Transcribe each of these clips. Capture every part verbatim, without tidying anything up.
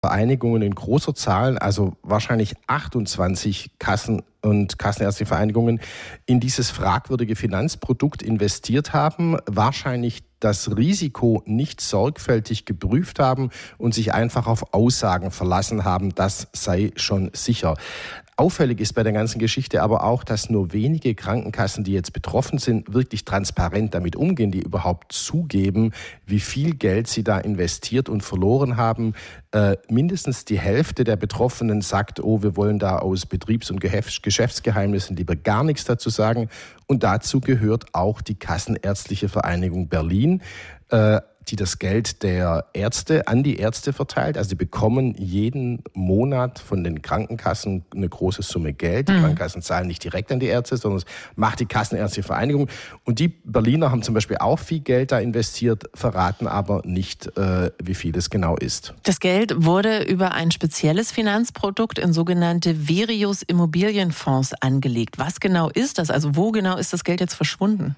Vereinigungen in großer Zahl, also wahrscheinlich achtundzwanzig Kassen und kassenärztliche Vereinigungen, in dieses fragwürdige Finanzprodukt investiert haben, wahrscheinlich das Risiko nicht sorgfältig geprüft haben und sich einfach auf Aussagen verlassen haben, das sei schon sicher. Auffällig ist bei der ganzen Geschichte aber auch, dass nur wenige Krankenkassen, die jetzt betroffen sind, wirklich transparent damit umgehen, die überhaupt zugeben, wie viel Geld sie da investiert und verloren haben. Äh, mindestens die Hälfte der Betroffenen sagt, oh, wir wollen da aus Betriebs- und Geschäftsgeheimnissen lieber gar nichts dazu sagen. Und dazu gehört auch die Kassenärztliche Vereinigung Berlin, äh, die das Geld der Ärzte an die Ärzte verteilt. Also die bekommen jeden Monat von den Krankenkassen eine große Summe Geld. Die mhm. Krankenkassen zahlen nicht direkt an die Ärzte, sondern es macht die Kassenärztliche Vereinigung. Und die Berliner haben zum Beispiel auch viel Geld da investiert, verraten aber nicht, äh, wie viel es genau ist. Das Geld wurde über ein spezielles Finanzprodukt in sogenannte Virius Immobilienfonds angelegt. Was genau ist das? Also wo genau ist das Geld jetzt verschwunden?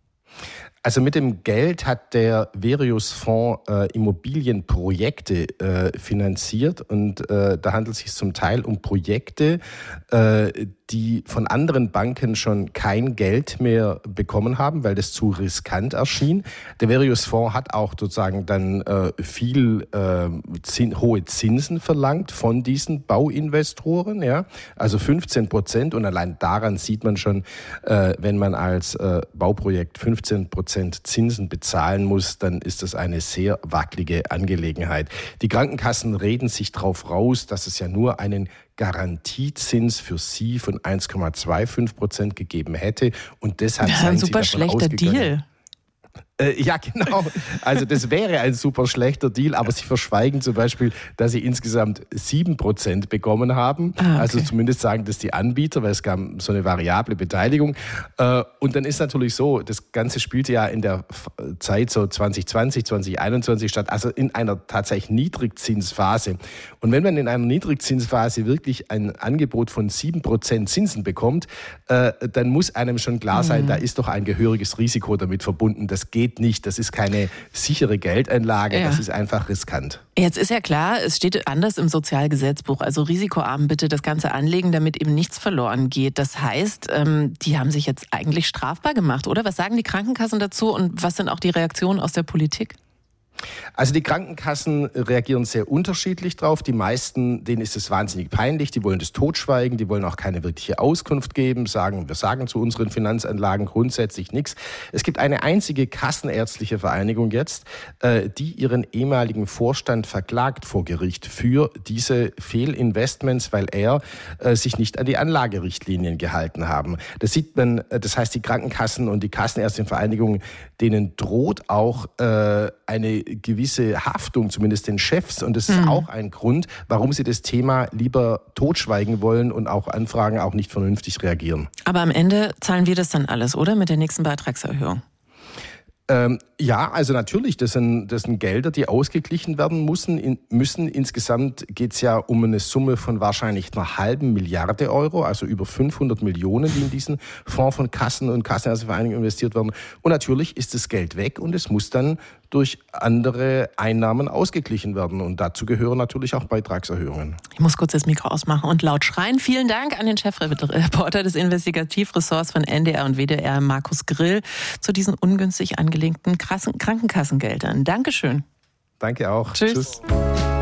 Also mit dem Geld hat der Virius-Fonds äh, Immobilienprojekte äh, finanziert und äh, da handelt es sich zum Teil um Projekte, äh, die von anderen Banken schon kein Geld mehr bekommen haben, weil das zu riskant erschien. Der Virius-Fonds hat auch sozusagen dann äh, viel äh, zin, hohe Zinsen verlangt von diesen Bauinvestoren, ja, also fünfzehn Prozent. Und allein daran sieht man schon, äh, wenn man als äh, Bauprojekt fünfzehn Prozent Zinsen bezahlen muss, dann ist das eine sehr wackelige Angelegenheit. Die Krankenkassen reden sich drauf raus, dass es ja nur einen Garantiezins für sie von eins Komma fünfundzwanzig Prozent gegeben hätte und deshalb ja, seien ein sie super davon schlechter Deal. Äh, ja, genau. Also das wäre ein super schlechter Deal, aber sie verschweigen zum Beispiel, dass sie insgesamt sieben Prozent bekommen haben. Ah, okay. Also zumindest sagen das die Anbieter, weil es gab so eine variable Beteiligung. Äh, und dann ist natürlich so, das Ganze spielte ja in der Zeit so zwanzig zwanzig, zwanzig einundzwanzig statt, also in einer tatsächlich Niedrigzinsphase. Und wenn man in einer Niedrigzinsphase wirklich ein Angebot von sieben Prozent Zinsen bekommt, äh, dann muss einem schon klar sein, mhm. da ist doch ein gehöriges Risiko damit verbunden. Das geht nicht. Das ist keine sichere Geldanlage, ja. Das ist einfach riskant. Jetzt ist ja klar, es steht anders im Sozialgesetzbuch, also risikoarm bitte das Ganze anlegen, damit eben nichts verloren geht. Das heißt, die haben sich jetzt eigentlich strafbar gemacht, oder? Was sagen die Krankenkassen dazu und was sind auch die Reaktionen aus der Politik? Also die Krankenkassen reagieren sehr unterschiedlich drauf. Die meisten, denen ist es wahnsinnig peinlich, die wollen das totschweigen, die wollen auch keine wirkliche Auskunft geben, sagen, wir sagen zu unseren Finanzanlagen grundsätzlich nichts. Es gibt eine einzige kassenärztliche Vereinigung jetzt, die ihren ehemaligen Vorstand verklagt vor Gericht für diese Fehlinvestments, weil er sich nicht an die Anlagerichtlinien gehalten haben. Das sieht man, das heißt, die Krankenkassen und die kassenärztlichen Vereinigungen, denen droht auch eine gewisse Haftung, zumindest den Chefs. Und das ist mhm. auch ein Grund, warum sie das Thema lieber totschweigen wollen und auch Anfragen auch nicht vernünftig reagieren. Aber am Ende zahlen wir das dann alles, oder? Mit der nächsten Beitragserhöhung? Ähm, ja, also natürlich, das sind, das sind Gelder, die ausgeglichen werden müssen. In, müssen. Insgesamt geht es ja um eine Summe von wahrscheinlich einer halben Milliarde Euro, also über fünfhundert Millionen, die in diesen Fonds von Kassen und Kassenärztevereinigungen investiert werden. Und natürlich ist das Geld weg und es muss dann durch andere Einnahmen ausgeglichen werden. Und dazu gehören natürlich auch Beitragserhöhungen. Ich muss kurz das Mikro ausmachen und laut schreien. Vielen Dank an den Chefreporter des Investigativressorts von N D R und W D R, Markus Grill, zu diesen ungünstig angelegten Krankenkassengeldern. Dankeschön. Danke auch. Tschüss. Tschüss.